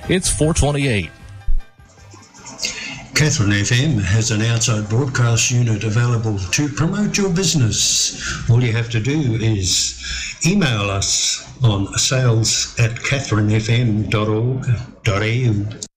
It's 428. Catherine FM has an outside broadcast unit available to promote your business. All you have to do is email us on sales@catherinefm.org.au.